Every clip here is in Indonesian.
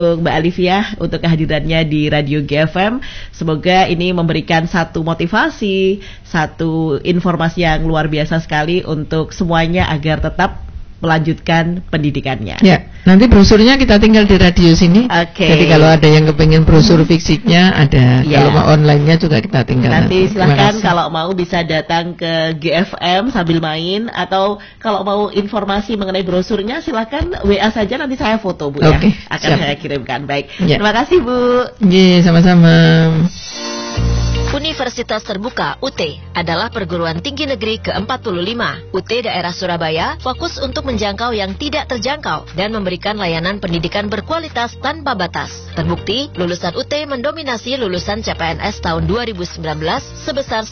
Mbak Alivia untuk kehadirannya di Radio GFM. Semoga ini memberikan satu motivasi, satu informasi yang luar biasa sekali untuk semuanya agar tetap melanjutkan pendidikannya. Ya, nanti brosurnya kita tinggal di radio sini. Oke. Jadi kalau ada yang kepingin brosur fisiknya ada, kalau mau online-nya juga kita tinggal. Nanti silakan kalau mau bisa datang ke GFM sambil main, atau kalau mau informasi mengenai brosurnya silakan WA saja, nanti saya foto Bu ya. Akan saya kirimkan. Baik. Ya. Terima kasih Bu. Iya, sama-sama. Universitas Terbuka UT adalah perguruan tinggi negeri ke-45. UT daerah Surabaya fokus untuk menjangkau yang tidak terjangkau dan memberikan layanan pendidikan berkualitas tanpa batas. Terbukti, lulusan UT mendominasi lulusan CPNS tahun 2019 sebesar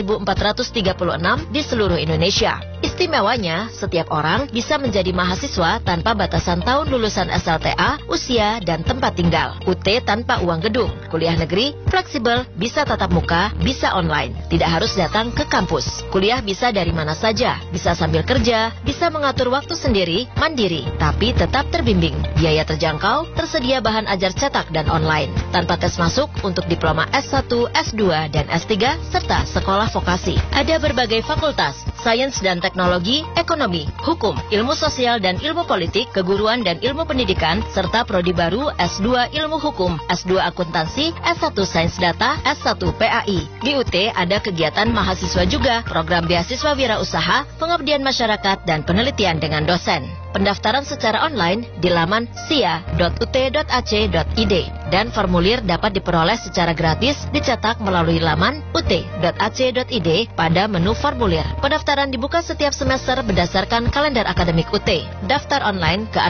9.436 di seluruh Indonesia. Istimewanya, setiap orang bisa menjadi mahasiswa tanpa batasan tahun lulusan SLTA, usia, dan tempat tinggal. UT tanpa uang gedung, kuliah negeri, fleksibel, bisa tatap muka, bisa online. Tidak harus datang ke kampus. Kuliah bisa dari mana saja, bisa sambil kerja, bisa mengatur waktu sendiri, mandiri, tapi tetap terbimbing. Biaya terjangkau, tersedia bahan ajar cetak dan online. Tanpa tes masuk untuk diploma S1, S2, dan S3, serta sekolah vokasi. Ada berbagai fakultas, sains dan teknologi, ekonomi, hukum, ilmu sosial dan ilmu politik, keguruan dan ilmu pendidikan, serta prodi baru S2 ilmu hukum, S2 akuntansi, S1 sains data, S1 PAI. Di UT ada kegiatan mahasiswa juga, program beasiswa wirausaha, pengabdian masyarakat, dan penelitian dengan dosen. Pendaftaran secara online di laman sia.ut.ac.id dan formulir dapat diperoleh secara gratis dicetak melalui laman ut.ac.id pada menu formulir. Pendaftaran dibuka setiap semester berdasarkan kalender akademik UT. Daftar online ke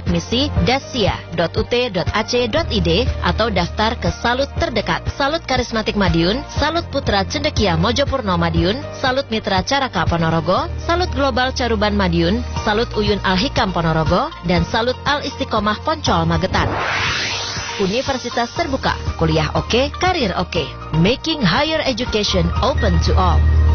admisi.sia.ut.ac.id atau daftar ke Salut terdekat. Salut Karismatik Madiun, Salut Putra Cendekia Mojopurno Madiun, Salut Mitra Caraka Ponorogo, Salut Global Caruban Madiun, Salut Uyun Al-Hikam Ponorogo, dan Salut Al-Istiqomah Poncol Magetan. Universitas Terbuka, kuliah oke, karir oke. Making higher education open to all.